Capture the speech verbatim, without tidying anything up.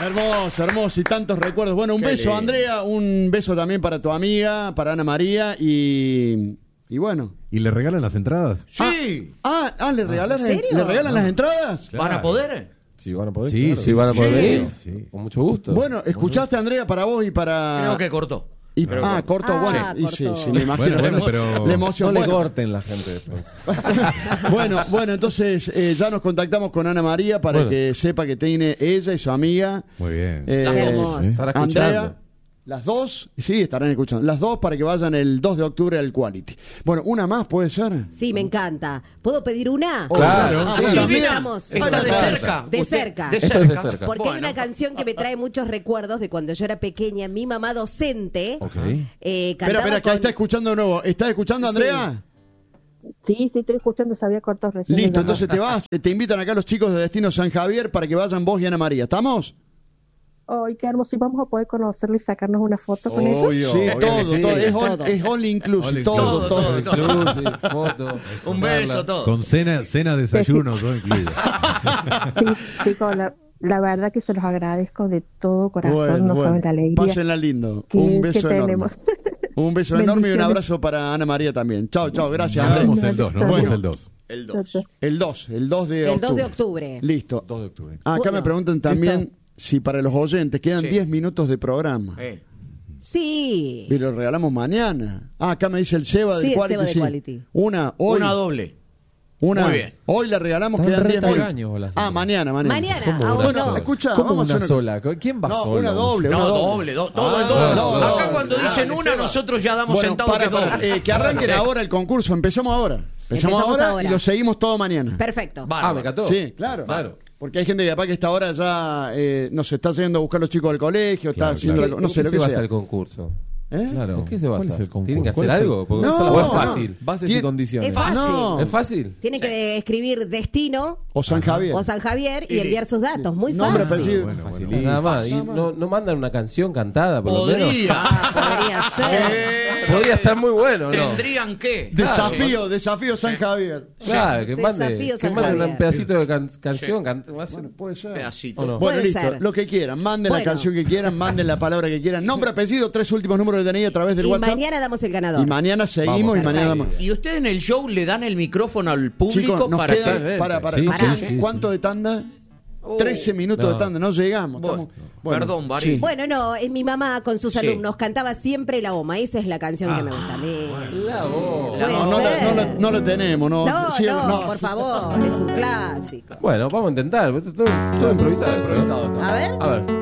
Hermoso, hermoso y tantos recuerdos. Bueno, un Qué beso, lindo. Andrea, un beso también para tu amiga, para Ana María y, y bueno. ¿Y le regalan las entradas? Sí. Ah, ah, ¿le regalan, ¿En serio? ¿le regalan las entradas? ¿Van a poder? Sí, van a poder. Sí, claro. sí, van a poder sí. venir. Sí. Con mucho gusto. Bueno, escuchaste, Andrea, para vos y para... Creo que cortó. y- Creo ah, que- corto, Ah, bueno. Y sí, cortó. sí, me imagino. Bueno, bueno, pero- La emoción. no le Bueno, corten la gente después. bueno, bueno, entonces eh, ya nos contactamos con Ana María para Bueno. que sepa que tiene ella y su amiga. Muy bien. eh, Las dos. Estará Andrea, escuchando. las dos, sí, estarán escuchando. Las dos para que vayan el dos de octubre al Quality. Bueno, una más puede ser. Sí, me encanta. ¿Puedo pedir una? Claro. Ah, Sí, bueno, sí, mira, vamos. Está de Claro. cerca. De Usted- cerca. De Esto cerca. es de cerca. Porque hay Bueno. una canción que me trae muchos recuerdos de cuando yo era pequeña. Mi mamá docente Ok. eh, Espera, cantaba espera, que con- está escuchando de nuevo. ¿Estás escuchando, Andrea? Sí, sí, estoy escuchando, se había cortado recién. Listo, la entonces te vas. Te invitan acá los chicos de Destino San Javier para que vayan vos y Ana María. ¿Estamos? Ay, qué hermoso. Y vamos a poder conocerlo y sacarnos una foto con ellos. Obvio, Sí, obvio todo, que sí. todo. Es all, Todo. es all inclusive. All Todo, inclusive. todo. Todo, todo. Inclusive, foto. Un beso, todo. Con cena, cena, desayuno, todo incluido. Sí, chicos, la, la verdad que se los agradezco de todo corazón. Bueno, no bueno. saben la alegría Pásenla lindo. que, Un que beso enorme. tenemos. Un beso enorme y un Bendiciones. abrazo para Ana María también. Chao, chao. Gracias, Nos Andrea. vemos el dos, nos vemos Bueno. el dos. El dos. El dos, el dos de El octubre. dos de octubre. Listo. dos de octubre. Ah, acá Bueno, me preguntan también si para los oyentes quedan Sí. diez minutos de programa. Eh. Sí. Y lo regalamos mañana. Ah, acá me dice el Seba Sí, del el Quality. Seba de sí. Quality. Una, hoy. Una doble. Una. Muy bien. Hoy la regalamos, Están quedan re diez minutos. tacaños, hola, Ah, señora. mañana, mañana. Mañana. ¿Cómo Ah, una Bueno, no. sola? escucha, ¿Cómo vamos a una hacer sola? ¿Quién va No, solo? una doble. No, una doble, do- todo Ah, es doble. doble, Acá doble. cuando dicen una, nosotros ya damos Bueno, sentado para, que es para, doble. eh, que arranquen ahora el concurso. Empezamos ahora. Empezamos, Empezamos ahora, ahora. y lo seguimos todo mañana. Perfecto. Bárbaro. Ah, me encantó. Sí, claro. Claro. Porque hay gente que capaz que esta hora ya eh, nos está yendo a buscar los chicos del colegio, Claro, está haciendo claro. la- no sé ¿En lo qué que se sea. basa el concurso? ¿Eh? Claro. ¿En qué se basa? ¿Cuál es el concurso? ¿Tienen que hacer ¿Cuál es el- algo? Porque No, eso no, es fácil. Tien- Bases y Es condiciones. fácil. No. ¿Es fácil? Tiene que escribir destino O San Javier. o San Javier y Y enviar sus datos. Muy Nombre, fácil. apellido. Bueno, bueno. Facilito. Nada más. ¿Y no, no mandan una canción cantada, por lo menos? Podría. Podría ser. Eh, Podría estar muy bueno, ¿no? Tendrían que. Desafío, desafío San Javier. Claro, que mande, Desafío que San mande Javier. un pedacito de can- canción. can- va a ser- Bueno, puede ser. Pedacito. ¿O no? Bueno, Puede listo, ser. lo que quieran, manden la Bueno. canción que quieran, manden la palabra que quieran, nombre, apellido, tres últimos números de D N I a través del Y WhatsApp. mañana damos el ganador. Y mañana seguimos Vamos, y mañana perfecto. damos. Y ustedes en el show le dan el micrófono al público Chicos, nos para queda, que. para, para, Sí, no sí, sé, sí, ¿cuánto de tanda? trece minutos No. de tanda, no llegamos. Bueno, estamos- perdón, Bari. Bueno, no, eh, mi mamá con sus Sí. alumnos cantaba siempre La Oma. Esa es la canción que me gusta a mí. La voz. Puede No, no, la- ser. no, la- no lo tenemos, no. No, Sí, no, por favor, es un clásico. Bueno, vamos a intentar. Todo, todo improvisado. Improvisado está. A ver. A ver.